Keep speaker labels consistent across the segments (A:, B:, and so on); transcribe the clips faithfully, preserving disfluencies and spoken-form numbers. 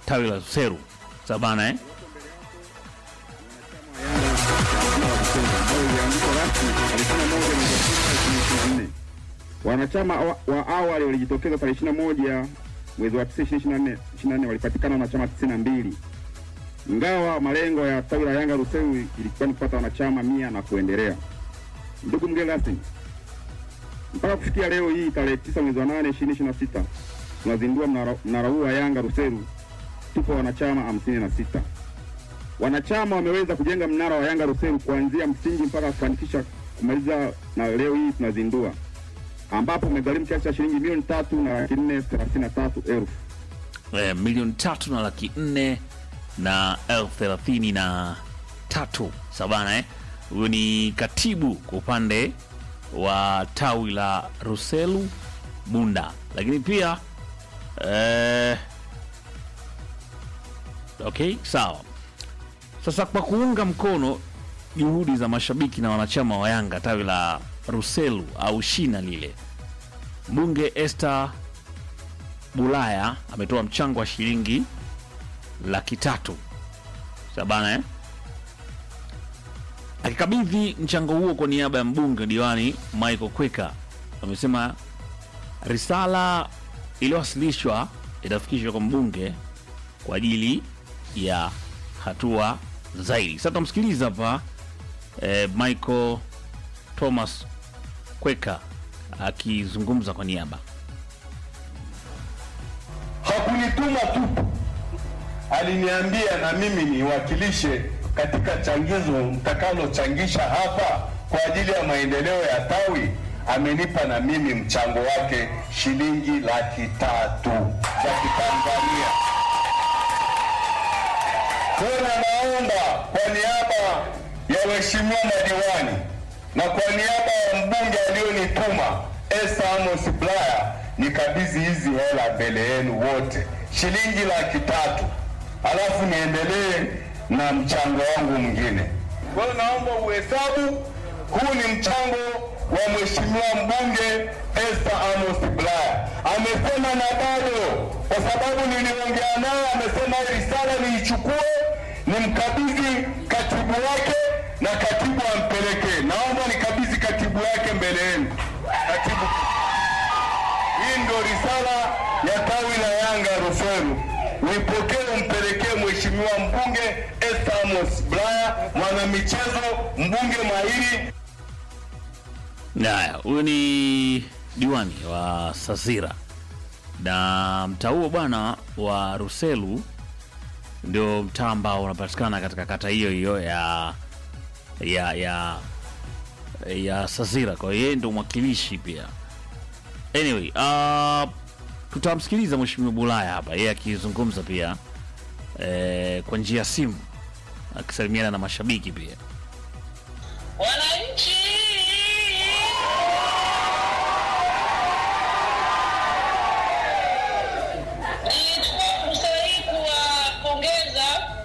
A: tawi la Ruseru. Sabana eh?
B: Wanachama wa, wa awali walijitokeza tarehe ishirini na moja mwezi wa tisa ishirini na nne walipatikana wanachama tisini na mbili. Ingawa malengo ya tawi la Yanga Ruseru ilikuwa ni kupata wanachama mia na kuendelea. Ndugu mgeni rasmi, mpaka kufikia leo hii tarehe tisa mwezi wa nane ishirini ishirini na sita tunazindua mnara huu wa Yanga Ruseru, tupo wanachama hamsini na sita. Wanachama wameweza kujenga mnara wa Yanga Ruseru kuanzia msingi mpaka kufanikisha kumaliza, na leo hii tunazindua, ambapo umegharimu kiasi cha shilingi milioni tatu na laki nne thelathini na tatu elfu.
A: Eh, milioni tatu na laki nne na elfu thelathini na tatu. Sabana eh? Huyo ni katibu kwa upande wa tawi la Ruseru Bunda. Lakini pia eh, okay, sawa. Sasa kwa kuunga mkono juhudi za mashabiki na wanachama wa Yanga tawi la Ruseru au shina lile, mbunge Esther Bulaya ametoa mchango wa shilingi laki tatu. Sabana eh? Akikabidhi mchango huo kwa niaba ya mbunge diwani Michael Kweka, amesema risala iliyowasilishwa itafikishwa kwa mbunge kwa ajili ya hatua zaidi. Sasa tumsikiliza hapa eh, Michael Thomas Kweka akizungumza kwa niaba.
C: Hakunituma tu, aliniambia na mimi niwakilishe katika changizo mtakalochangisha hapa kwa ajili ya maendeleo ya tawi. Amenipa na mimi mchango wake shilingi laki tatu za Kitanzania. Kuna naomba kwa niaba ya waheshimiwa madiwani na kwa niaba ya mbunge aliyonituma Esther Amos Bulaya, nikabidhi hizi hela mbele yenu wote, shilingi laki tatu, alafu niendelee na mchango wangu mwingine. Kwa hiyo naomba uhesabu, huu ni mchango wa mheshimiwa mbunge Esther Amos Bulaya. Amesema na bado, kwa sababu niliongea naye, amesema risala niichukue nimkabidhi katibu wake na katibu ampelekee. Naomba nikabidhi katibu yake mbele yenu. Katibu, hii ndio risala ya tawi la Yanga Ruseru. Uipokee umpelekee mheshimiwa mbunge Esther Amos Bulaya, mwana michezo, mbunge mahiri.
A: Naya, huyu ni diwani wa Sazira. Na mtaa huo bwana wa Ruseru ndio mtaa ambao unapatikana katika kata hiyo hiyo ya ya ya ya Sazira. Kwa hiyo yeye ndio mwakilishi pia. Anyway, uh, tutamsikiliza mheshimiwa Bulaya hapa yeye akizungumza pia eh, kwa njia ya simu akisalimiana na mashabiki pia.
D: Wananchi, nichukua fursa hii kuwapongeza.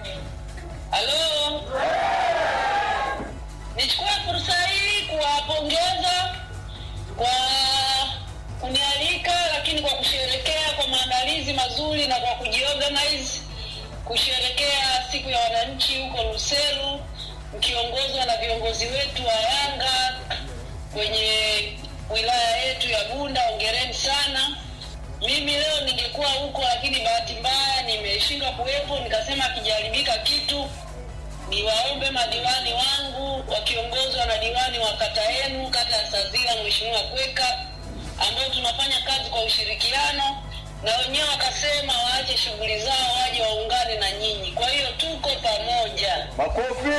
D: Halo, nichukua fursa hii kuwapongeza kwa kunialika, lakini kwa kusherehekea kwa maandalizi mazuri na kwa kujiorganize kusherehekea siku ya wananchi huko Ruseru, mkiongozwa na viongozi wetu wa Yanga kwenye wilaya yetu ya Bunda. Hongereni sana. Mimi leo ningekuwa huko, lakini bahati mbaya nimeshindwa kuwepo. Nikasema kijaribika kitu niwaombe madiwani wangu wakiongozwa na diwani wa kata yenu, kata ya Sazira, mheshimiwa Kweka, ambao tunafanya kazi kwa ushirikiano, na wenyewe wakasema waache shughuli zao waje waungane na nyinyi. Kwa hiyo tuko pamoja.
C: Makofi.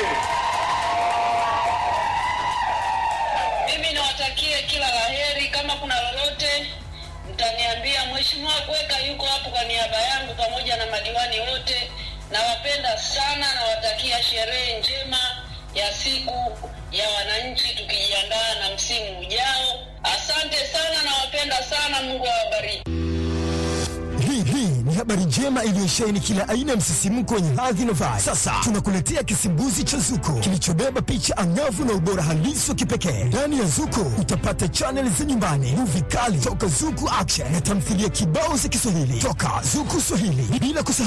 D: Mimi nawatakie kila laheri. Kama kuna lolote mtaniambia. Mheshimiwa Kweka yuko hapo kwa niaba yangu pamoja na madiwani wote. Nawapenda sana, nawatakia sherehe njema ya siku ya wananchi tukijiandaa na msimu ujao. Asante sana, nawapenda sana. Mungu awabariki.
E: Hii hii ni habari njema iliyosheheni kila aina ya msisimko wenye hadhi na vibe. Sasa tunakuletea kisimbuzi cha Zuko kilichobeba picha angavu na ubora halisi wa kipekee. Ndani ya Zuko utapata channel za nyumbani, movie kali toka Zuku Action na tamthilia kibao za Kiswahili toka Zuku Swahili, bila kusahau